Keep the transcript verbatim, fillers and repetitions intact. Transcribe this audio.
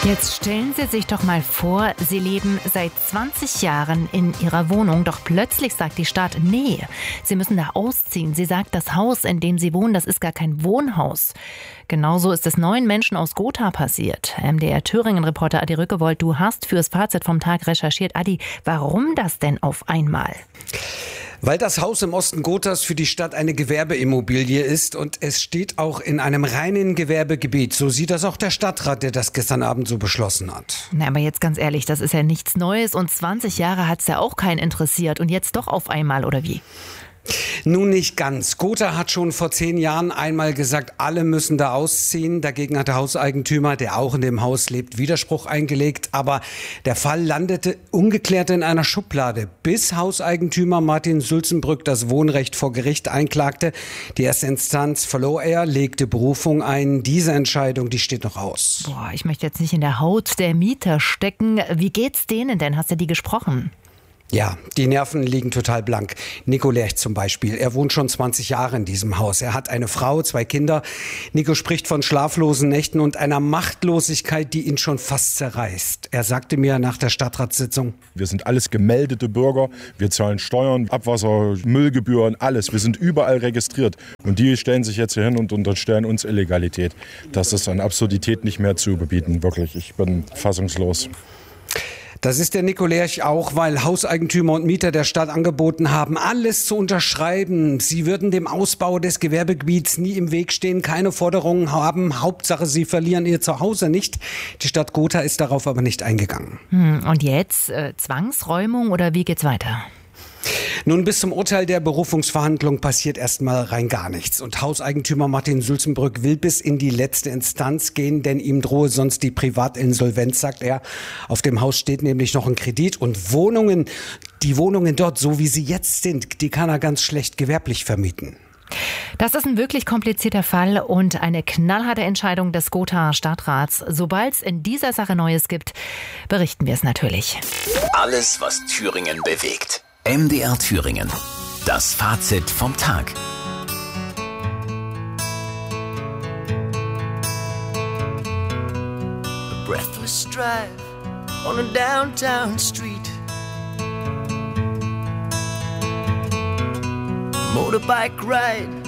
Jetzt stellen Sie sich doch mal vor, Sie leben seit zwanzig Jahren in Ihrer Wohnung, doch plötzlich sagt die Stadt, nee, Sie müssen da ausziehen. Sie sagt, das Haus, in dem Sie wohnen, das ist gar kein Wohnhaus. Genauso ist es neun Menschen aus Gotha passiert. M D R-Thüringen-Reporter Adi Rückewold, du hast fürs Fazit vom Tag recherchiert. Adi, warum das denn auf einmal? Weil das Haus im Osten Gothas für die Stadt eine Gewerbeimmobilie ist und es steht auch in einem reinen Gewerbegebiet. So sieht das auch der Stadtrat, der das gestern Abend so beschlossen hat. Na, aber jetzt ganz ehrlich, das ist ja nichts Neues und zwanzig Jahre hat es ja auch keinen interessiert und jetzt doch auf einmal, oder wie? Nun nicht ganz. Gotha hat schon vor zehn Jahren einmal gesagt, alle müssen da ausziehen. Dagegen hat der Hauseigentümer, der auch in dem Haus lebt, Widerspruch eingelegt. Aber der Fall landete ungeklärt in einer Schublade, bis Hauseigentümer Martin Sulzenbrück das Wohnrecht vor Gericht einklagte. Die erste Instanz verlor er, legte Berufung ein. Diese Entscheidung, die steht noch aus. Boah, ich möchte jetzt nicht in der Haut der Mieter stecken. Wie geht's denen denn? Hast du die gesprochen? Ja, die Nerven liegen total blank. Nico Lerch zum Beispiel. Er wohnt schon zwanzig Jahre in diesem Haus. Er hat eine Frau, zwei Kinder. Nico spricht von schlaflosen Nächten und einer Machtlosigkeit, die ihn schon fast zerreißt. Er sagte mir nach der Stadtratssitzung: Wir sind alles gemeldete Bürger. Wir zahlen Steuern, Abwasser, Müllgebühren, alles. Wir sind überall registriert. Und die stellen sich jetzt hier hin und unterstellen uns Illegalität. Das ist an Absurdität nicht mehr zu überbieten. Wirklich, ich bin fassungslos. Das ist der Nico Lerch auch, weil Hauseigentümer und Mieter der Stadt angeboten haben, alles zu unterschreiben. Sie würden dem Ausbau des Gewerbegebiets nie im Weg stehen, keine Forderungen haben. Hauptsache, sie verlieren ihr Zuhause nicht. Die Stadt Gotha ist darauf aber nicht eingegangen. Hm, und jetzt äh, Zwangsräumung oder wie geht's weiter? Nun, bis zum Urteil der Berufungsverhandlung passiert erstmal rein gar nichts. Und Hauseigentümer Martin Sulzenbrück will bis in die letzte Instanz gehen, denn ihm drohe sonst die Privatinsolvenz, sagt er. Auf dem Haus steht nämlich noch ein Kredit und Wohnungen, die Wohnungen dort, so wie sie jetzt sind, die kann er ganz schlecht gewerblich vermieten. Das ist ein wirklich komplizierter Fall und eine knallharte Entscheidung des Gothaer Stadtrats. Sobald es in dieser Sache Neues gibt, berichten wir es natürlich. Alles, was Thüringen bewegt. M D R Thüringen. Das Fazit vom Tag. A breathless drive on a downtown street. A motorbike ride